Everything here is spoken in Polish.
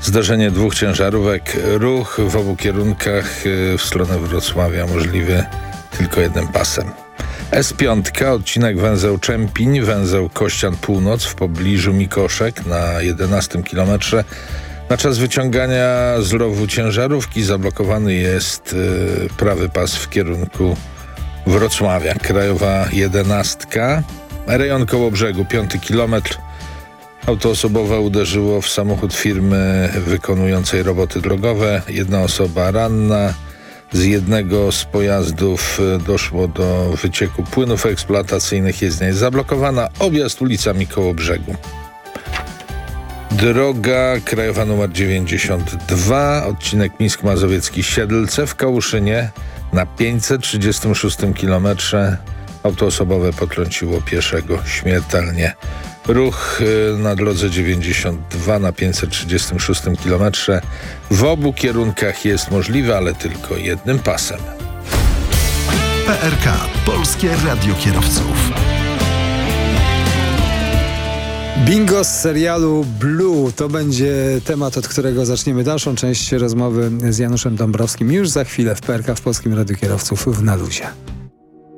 Zdarzenie dwóch ciężarówek. Ruch w obu kierunkach w stronę Wrocławia możliwy tylko jednym pasem. S5, odcinek węzeł Czempiń, węzeł Kościan Północ w pobliżu Mikoszek na 11 kilometrze. Na czas wyciągania z rowu ciężarówki zablokowany jest prawy pas w kierunku Wrocławia. Krajowa 11, rejon Kołobrzegu, 5 kilometr. Auto osobowe uderzyło w samochód firmy wykonującej roboty drogowe. Jedna osoba ranna. Z jednego z pojazdów doszło do wycieku płynów eksploatacyjnych. Jezdnia jest zablokowana. Objazd ulicami Kołobrzegu. Droga krajowa nr 92, odcinek Mińsk Mazowiecki Siedlce w Kałuszynie na 536 km. Auto osobowe potrąciło pieszego śmiertelnie. Ruch na drodze 92 na 536 km. W obu kierunkach jest możliwy, ale tylko jednym pasem. PRK, Polskie Radio Kierowców. Bingo z serialu Blue to będzie temat, od którego zaczniemy dalszą część rozmowy z Januszem Dąbrowskim już za chwilę w PRK w Polskim Radiu Kierowców w Na Luzie.